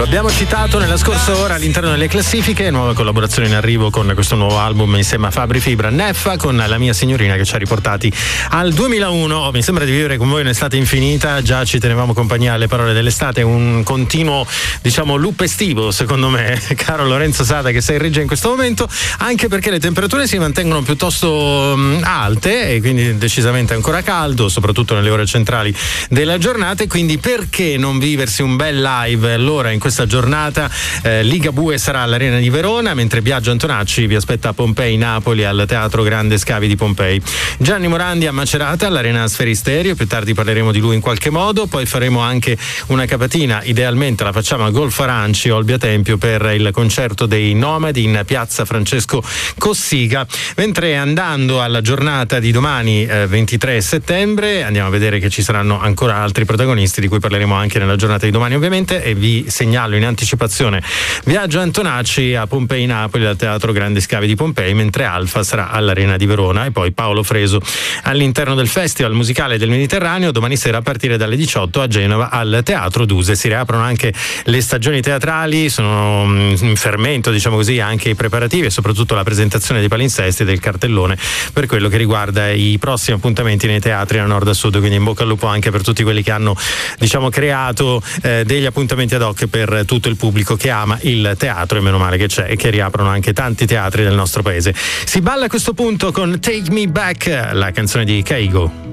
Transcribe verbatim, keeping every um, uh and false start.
Abbiamo citato nella scorsa ora all'interno delle classifiche nuova collaborazione in arrivo con questo nuovo album insieme a Fabri Fibra, Neffa con La mia signorina, che ci ha riportati al duemilauno. Oh, mi sembra di vivere con voi un'estate infinita, già ci tenevamo compagnia alle parole dell'estate, un continuo diciamo loop estivo secondo me, caro Lorenzo Sada, che sei in regia in questo momento, anche perché le temperature si mantengono piuttosto mh, alte e quindi decisamente ancora caldo, soprattutto nelle ore centrali della giornata, e quindi perché non viversi un bel live allora in questa giornata? eh, Ligabue sarà all'Arena di Verona, mentre Biagio Antonacci vi aspetta a Pompei Napoli al Teatro Grande Scavi di Pompei. Gianni Morandi a Macerata all'Arena Sferisterio, più tardi parleremo di lui in qualche modo, poi faremo anche una capatina, idealmente la facciamo a Golf Aranci, Olbia Tempio, per il concerto dei Nomadi in piazza Francesco Cossiga, mentre andando alla giornata di domani eh, ventitré settembre andiamo a vedere che ci saranno ancora altri protagonisti di cui parleremo anche nella giornata di domani ovviamente, e vi segnalo in anticipazione Biagio Antonacci a Pompei Napoli al Teatro Grande Scavi di Pompei, mentre Alfa sarà all'Arena di Verona, e poi Paolo Freso all'interno del Festival Musicale del Mediterraneo domani sera a partire dalle diciotto a Genova al Teatro Duse. Si riaprono anche le stagioni teatrali, sono in fermento diciamo così anche i preparativi e soprattutto la presentazione dei palinsesti e del cartellone per quello che riguarda i prossimi appuntamenti nei teatri da nord a sud, quindi in bocca al lupo anche per tutti quelli che hanno diciamo creato eh, degli appuntamenti ad hoc per tutto il pubblico che ama il teatro, e meno male che c'è e che riaprono anche tanti teatri del nostro paese. Si balla a questo punto con Take Me Back, la canzone di Keigo.